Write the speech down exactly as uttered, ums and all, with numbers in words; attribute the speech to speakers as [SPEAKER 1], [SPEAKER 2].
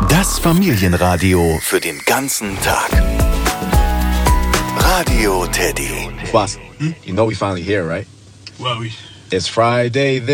[SPEAKER 1] Das Familienradio für den ganzen Tag. Radio Teddy.
[SPEAKER 2] Boss, you know we finally here, right?
[SPEAKER 3] Well, we...
[SPEAKER 2] It's Friday.